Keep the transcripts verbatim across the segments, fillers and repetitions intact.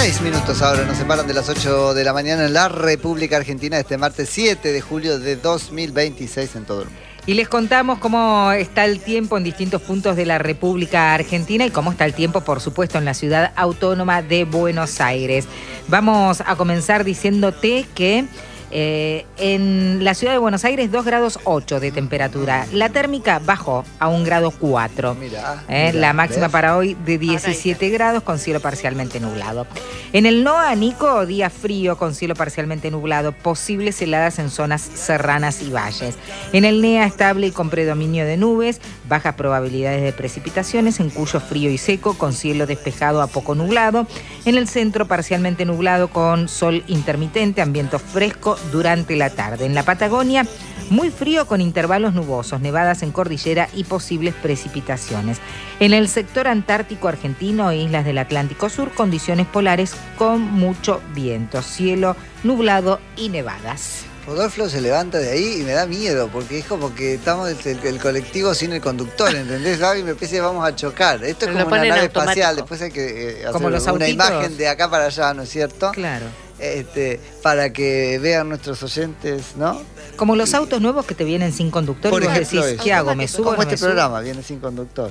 Seis minutos ahora nos separan de las ocho de la mañana en la República Argentina este martes siete de julio de dos mil veintiséis en todo el mundo. Y les contamos cómo está el tiempo en distintos puntos de la República Argentina y cómo está el tiempo, por supuesto, en la ciudad autónoma de Buenos Aires. Vamos a comenzar diciéndote que eh, en la ciudad de Buenos Aires dos grados ocho de temperatura. La térmica bajó a un grado cuatro. Mirá, eh, mirá, la máxima ¿ves? para hoy de diecisiete grados con cielo parcialmente nublado. En el N O A, Nico, día frío con cielo parcialmente nublado, posibles heladas en zonas serranas y valles. En el N E A, estable y con predominio de nubes, bajas probabilidades de precipitaciones, en Cuyo frío y seco con cielo despejado a poco nublado. En el centro, parcialmente nublado con sol intermitente, ambiente fresco durante la tarde. En la Patagonia, muy frío con intervalos nubosos, nevadas en cordillera y posibles precipitaciones. En el sector antártico argentino e islas del Atlántico Sur, condiciones polares con mucho viento, cielo nublado y nevadas. Rodolfo se levanta de ahí y me da miedo, porque es como que estamos el, el colectivo sin el conductor, ¿entendés? Y me parece que vamos a chocar. Esto es Pero como una nave automático. espacial, después hay que eh, hacer Como los una autitos. imagen de acá para allá, ¿no es cierto? Claro. Este, para que vean nuestros oyentes, ¿no? Como los autos nuevos que te vienen sin conductor, Por y vos ejemplo, decís, eso. ¿qué hago? ¿Me subo o Como no me este subo? programa viene sin conductor.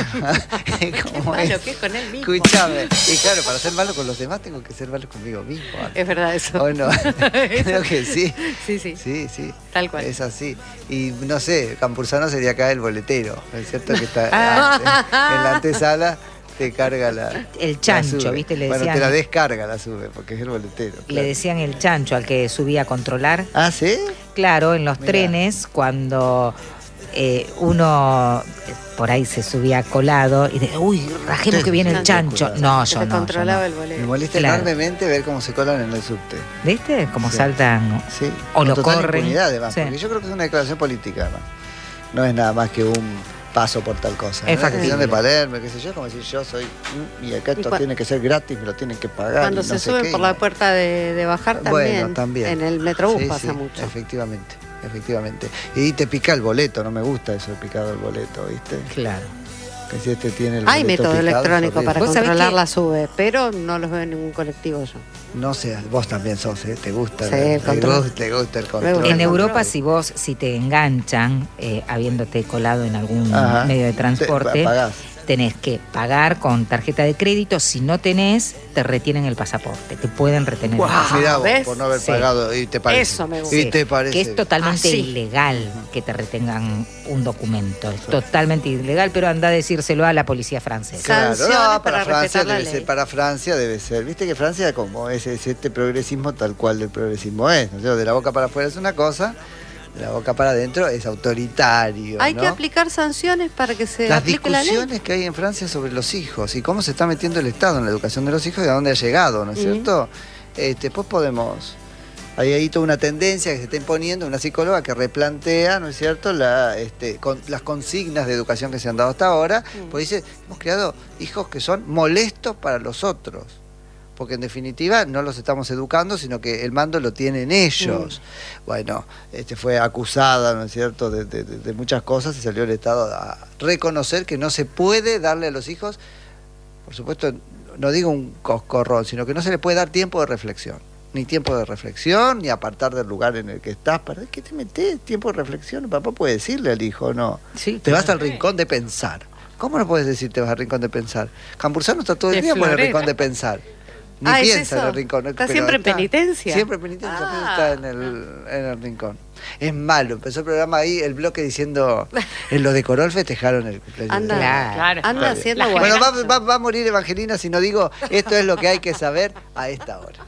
Como Malo, es. que es con él mismo. Escúchame. Y claro, para ser malo con los demás tengo que ser malo conmigo mismo. Es verdad eso. ¿O no? Creo que sí. Sí, sí. Sí, sí. Tal cual. Es así. Y no sé, Campuzano sería acá el boletero, ¿no es cierto? Que está Ah. en la antesala, te carga la. El chancho, la sube. ¿viste? Le bueno, decían, te la descarga, la sube, porque es el boletero. le Claro. decían el chancho al que subía a controlar. Ah, ¿sí? Claro, en los Mirá. trenes, cuando eh, uno eh, por ahí se subía colado y de, uy, rajemos que viene el chancho. No, Se yo te no, yo controlaba no. el Me boleto. molesta Claro. enormemente ver cómo se colan en el subte. ¿Viste? Como Sí. saltan. Sí. O Con lo total corren. impunidad, además, Sí. porque yo creo que es una declaración política, además. No es nada más que un paso por tal cosa. Es ¿no? factible. La cuestión de Palermo, qué sé yo, como decir yo soy mm, y acá esto Y cua- tiene que ser gratis, me lo tienen que pagar. Cuando y no se sé suben qué, por y la no. puerta de, de bajar también. Bueno, también. En el Metrobús Sí, pasa sí, mucho. Efectivamente, efectivamente. Y te pica el boleto, no me gusta eso de picado el boleto, ¿viste? Claro. Que si este tiene el Hay boleto método picado, es electrónico horrible. para ¿Vos sabés controlar que- la sube, pero no los veo en ningún colectivo yo. No sé, vos también sos, ¿eh? Te gusta. Sí, ¿eh? el te, control. gusta, te gusta el Me control. gusta. En el Europa, control. si vos, si te enganchan, eh, habiéndote colado en algún Ajá. medio de Te- transporte, pagás. tenés que pagar con tarjeta de crédito. Si no tenés, te retienen el pasaporte. Te pueden retener Guau. el pasaporte. Mirá vos, ¿ves? por no haber Sí. pagado. Y te parece. Eso me gusta. Y te parece. Que es totalmente Ah, sí. ilegal que te retengan un documento. Es totalmente ilegal, pero anda a decírselo a la policía francesa. Claro, Sanciones no, para, para Francia respetar la debe ley. ser, para Francia debe ser. Viste que Francia como es, es este progresismo tal cual el progresismo es, ¿no? O sea, de la boca para afuera es una cosa, de la boca para adentro es autoritario. Hay ¿no? que aplicar sanciones para que se Las aplique la ley. discusiones que hay en Francia sobre los hijos y cómo se está metiendo el Estado en la educación de los hijos y a dónde ha llegado, ¿no es Ujú. cierto? Este, pues podemos. Hay ahí toda una tendencia que se está imponiendo, una psicóloga que replantea, ¿no es cierto?, la, este, con, las consignas de educación que se han dado hasta ahora, Mm. pues dice, hemos creado hijos que son molestos para los otros, porque en definitiva no los estamos educando, sino que el mando lo tienen ellos. Bueno, este, fue acusada, ¿no es cierto?, de, de- de- de muchas cosas y salió el Estado a reconocer que no se puede darle a los hijos, por supuesto, no digo un coscorrón, sino que no se le puede dar tiempo de reflexión. Ni tiempo de reflexión, ni apartar del lugar en el que estás. ¿Para qué te metes? Tiempo de reflexión. Papá puede decirle al hijo, no. Sí, Te vas claro. al rincón de pensar. ¿Cómo no puedes decir te vas al rincón de pensar? Campuzano está todo el De día por el florera. rincón de pensar. Ni Ah, ¿es piensa en eso? el rincón. ¿Está pero siempre en penitencia? Siempre en penitencia, pero Ah. está en el, en el rincón. Es malo. Empezó el programa ahí, el bloque diciendo, en lo de Corol festejaron el cumpleaños. Anda, de- Claro. anda Está haciendo bien. Bueno, va, buenazo. va- va a morir Evangelina si no digo, esto es lo que hay que saber a esta hora.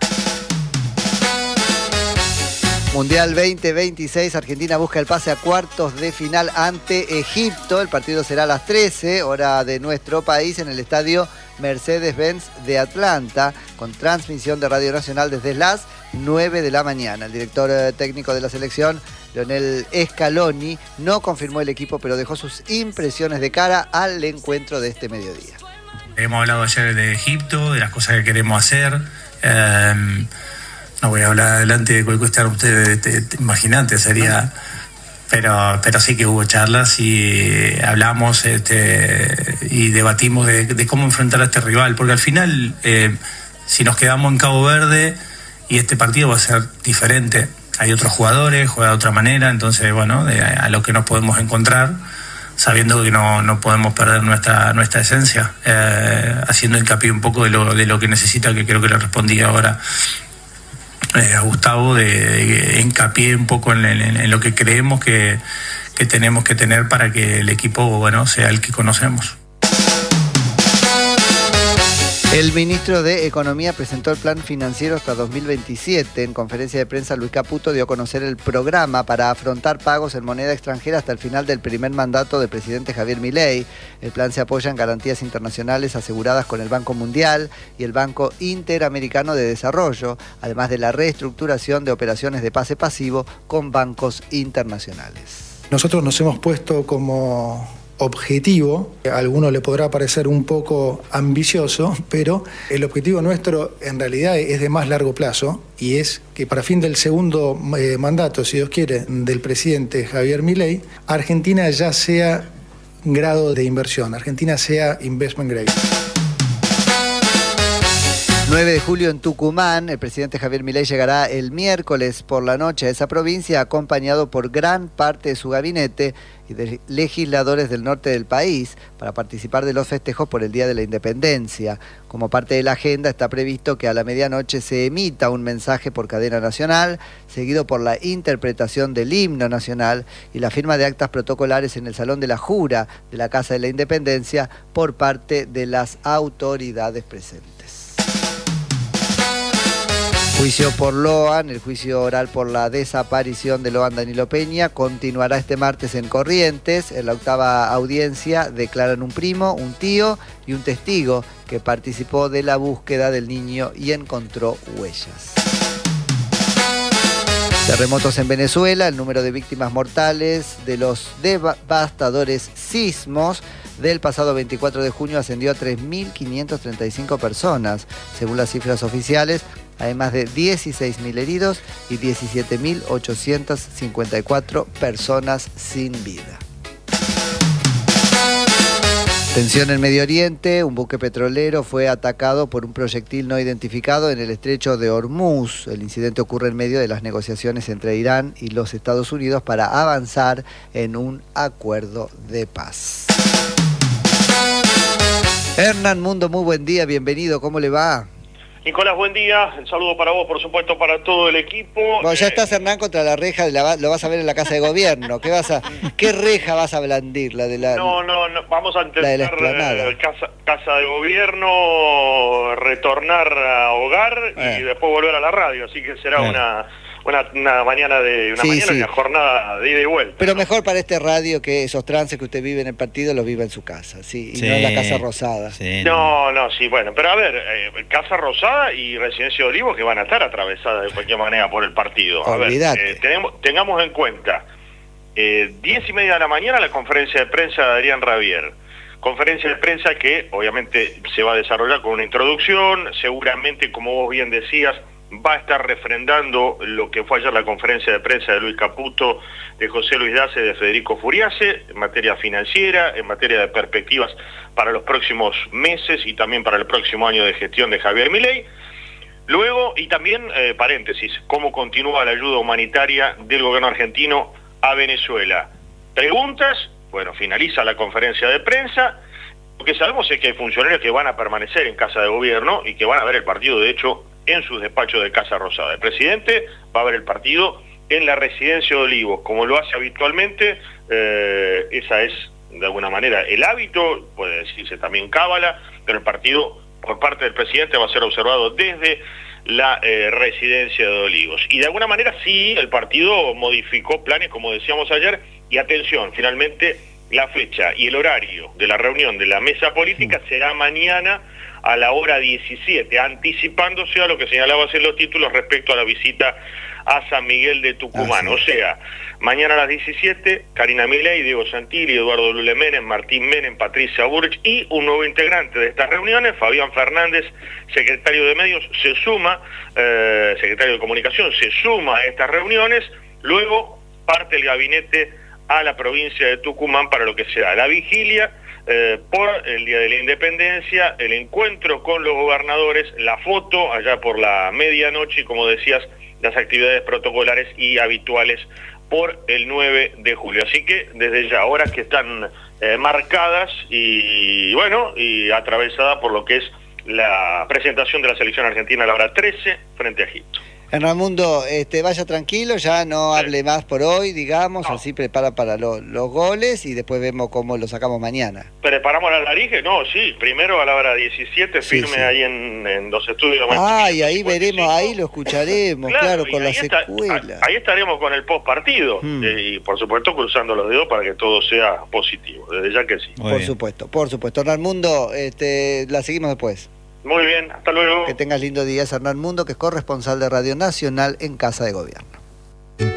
Mundial veinte veintiséis, Argentina busca el pase a cuartos de final ante Egipto. El partido será a las trece, hora de nuestro país, en el estadio Mercedes-Benz de Atlanta, con transmisión de Radio Nacional desde las nueve de la mañana. El director eh, técnico de la selección, Lionel Scaloni, no confirmó el equipo, pero dejó sus impresiones de cara al encuentro de este mediodía. Hemos hablado ayer de Egipto, de las cosas que queremos hacer. Eh, no voy a hablar adelante de cualquier cuestión, ustedes te, te, imaginante sería, pero pero sí que hubo charlas y hablamos este, y debatimos de, de cómo enfrentar a este rival, porque al final eh, si nos quedamos en Cabo Verde, y este partido va a ser diferente, hay otros jugadores, juega de otra manera, entonces, bueno, de, a lo que nos podemos encontrar, sabiendo que no, no podemos perder nuestra nuestra esencia, eh, haciendo hincapié un poco de lo, de lo que necesita, que creo que le respondí ahora eh, a Gustavo, de, de hincapié un poco en, en, en lo que creemos que, que tenemos que tener para que el equipo, bueno, sea el que conocemos. El ministro de Economía presentó el plan financiero hasta dos mil veintisiete. En conferencia de prensa, Luis Caputo dio a conocer el programa para afrontar pagos en moneda extranjera hasta el final del primer mandato del presidente Javier Milei. El plan se apoya en garantías internacionales aseguradas con el Banco Mundial y el Banco Interamericano de Desarrollo, además de la reestructuración de operaciones de pase pasivo con bancos internacionales. Nosotros nos hemos puesto como objetivo, a alguno le podrá parecer un poco ambicioso, pero el objetivo nuestro en realidad es de más largo plazo, y es que para fin del segundo eh, mandato, si Dios quiere, del presidente Javier Milei, Argentina ya sea grado de inversión, Argentina sea investment grade. nueve de julio en Tucumán, el presidente Javier Milei llegará el miércoles por la noche a esa provincia, acompañado por gran parte de su gabinete y de legisladores del norte del país, para participar de los festejos por el Día de la Independencia. Como parte de la agenda está previsto que a la medianoche se emita un mensaje por cadena nacional, seguido por la interpretación del himno nacional y la firma de actas protocolares en el Salón de la Jura de la Casa de la Independencia por parte de las autoridades presentes. Juicio por Loan, el juicio oral por la desaparición de Loan Danilo Peña, continuará este martes en Corrientes. En la octava audiencia declaran un primo, un tío y un testigo que participó de la búsqueda del niño y encontró huellas. Terremotos en Venezuela, el número de víctimas mortales de los devastadores sismos del pasado veinticuatro de junio ascendió a tres mil quinientas treinta y cinco personas. Según las cifras oficiales, hay más de dieciséis mil heridos y diecisiete mil ochocientas cincuenta y cuatro personas sin vida. Tensión en Medio Oriente, un buque petrolero fue atacado por un proyectil no identificado en el estrecho de Hormuz. El incidente ocurre en medio de las negociaciones entre Irán y los Estados Unidos para avanzar en un acuerdo de paz. Hernán Mundo, muy buen día, bienvenido, ¿cómo le va? Nicolás, buen día, el saludo para vos, por supuesto, para todo el equipo. Bueno, ya eh... estás, Hernán, contra la reja, de la, lo vas a ver en la Casa de Gobierno. ¿Qué vas a, qué reja vas a blandir? La de la, no, no, no, vamos a intentar eh, casa, casa de Gobierno, retornar a hogar eh. y después volver a la radio, así que será eh. una... Una, una mañana de una sí, mañana sí. Una jornada de ida y vuelta. Pero ¿no? Mejor para este radio que esos trances que usted vive en el partido los viva en su casa, sí, y sí. no en la Casa Rosada. Sí, no, no, sí, bueno, pero a ver, eh, Casa Rosada y Residencia de Olivos que van a estar atravesadas de cualquier manera por el partido. A Olvídate. ver, eh, tenemos, tengamos en cuenta, eh, diez y media de la mañana la conferencia de prensa de Adrián Rabier. Conferencia de prensa que obviamente se va a desarrollar con una introducción, seguramente, como vos bien decías, va a estar refrendando lo que fue ayer la conferencia de prensa de Luis Caputo, de José Luis Dace, de Federico Furiase, en materia financiera, en materia de perspectivas para los próximos meses y también para el próximo año de gestión de Javier Milei. Luego, y también, eh, paréntesis, cómo continúa la ayuda humanitaria del gobierno argentino a Venezuela. Preguntas, bueno, finaliza la conferencia de prensa. Lo que sabemos es que hay funcionarios que van a permanecer en Casa de Gobierno y que van a ver el partido, de hecho, en sus despachos de Casa Rosada. El presidente va a ver el partido en la Residencia de Olivos, como lo hace habitualmente. Eh, esa es, de alguna manera, el hábito, puede decirse también cábala, pero el partido, por parte del presidente, va a ser observado desde la eh, Residencia de Olivos. Y de alguna manera, sí, el partido modificó planes, como decíamos ayer, y atención, finalmente, la fecha y el horario de la reunión de la mesa política será mañana a la hora diecisiete, anticipándose a lo que señalabas en los títulos respecto a la visita a San Miguel de Tucumán. Ah, sí. O sea, mañana a las diecisiete, Karina Milei, Diego Santilli, Eduardo Lule Menem, Martín Menem, Patricia Burrich y un nuevo integrante de estas reuniones, Fabián Fernández, secretario de Medios, se suma, eh, secretario de Comunicación, se suma a estas reuniones. Luego parte el gabinete a la provincia de Tucumán para lo que será la vigilia eh, por el Día de la Independencia, el encuentro con los gobernadores, la foto allá por la medianoche y, como decías, las actividades protocolares y habituales por el nueve de julio. Así que desde ya, horas que están eh, marcadas y, bueno, y atravesadas por lo que es la presentación de la selección argentina a la hora trece frente a Egipto. Hernán Mundo, este, vaya tranquilo, ya no hable sí. más por hoy, digamos, no. así prepara para lo, los goles y después vemos cómo lo sacamos mañana. ¿Preparamos la Larige? No, sí, primero a la hora diecisiete, sí, firme sí. ahí en, en los estudios. Ah, y ahí veremos, ahí lo escucharemos, claro, claro con las está, escuelas. Ahí estaremos con el post partido hmm. eh, y por supuesto cruzando los dedos para que todo sea positivo, desde ya que sí. Muy por bien. supuesto, por supuesto. Hernán Mundo, este, la seguimos después. Muy bien, hasta luego. Que tengas lindo día, Hernán Mundo, que es corresponsal de Radio Nacional en Casa de Gobierno.